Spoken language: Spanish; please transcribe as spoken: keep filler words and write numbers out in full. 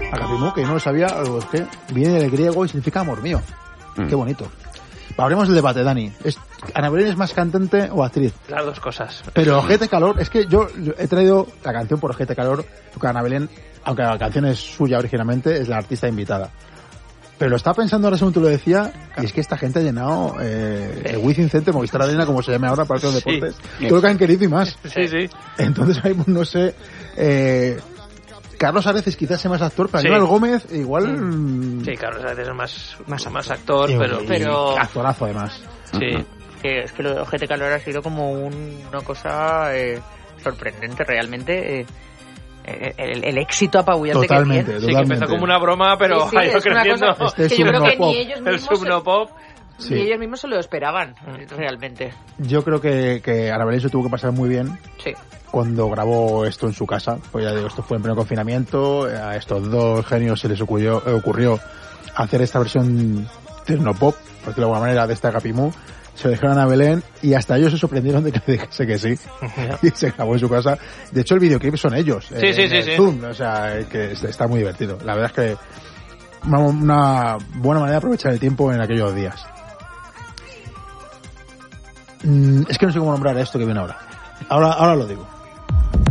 Agapimu, que yo no lo sabía, algo es que viene del griego y significa amor mío. Mm. Qué bonito. Hablemos del debate, Dani. ¿Es, ¿Ana Belén es más cantante o actriz? Las dos cosas. Pero Ojete Calor, es que yo he traído la canción por Ojete Calor, porque Ana Belén, aunque la canción es suya originalmente, es la artista invitada. Pero lo estaba pensando ahora según tú lo decía, y es que esta gente ha llenado eh, el Wizzing Center, Movistar Arena, como se llame ahora, para los deportes, sí. Todo lo que han querido y más. Sí, sí. Entonces, no sé... Eh, Carlos Areces quizás sea más actor, pero sí. Aníbal Gómez igual... Mm. Sí, Carlos Areces es más, más, más actor, y, pero... Y, pero... actorazo, además. Sí. Uh-huh. Que es que lo de Ojete Calor ha sido como un, una cosa eh, sorprendente, realmente... Eh, El, el éxito apabullante totalmente, que tiene. Sí, que empezó como una broma, pero sí, sí, ha ido creciendo. Cosa, este que yo creo que ni ellos el mismos subnopop. Sí. Ni ellos mismos se lo esperaban, realmente. Yo creo que, que Ana Belén se tuvo que pasar muy bien sí. Cuando grabó esto en su casa. Pues ya digo, esto fue en pleno confinamiento. A estos dos genios se les ocurrió, ocurrió hacer esta versión tecnopop, por decirlo de alguna manera, de esta Agapimu. Se lo dejaron a Belén y hasta ellos se sorprendieron de que le dijese que sí. Y se grabó en su casa. De hecho, el videoclip son ellos. Sí, eh, sí, sí, sí. Zoom, o sea, que está muy divertido. La verdad es que una, una buena manera de aprovechar el tiempo en aquellos días. Mm, es que no sé cómo nombrar esto que viene ahora. Ahora, ahora lo digo.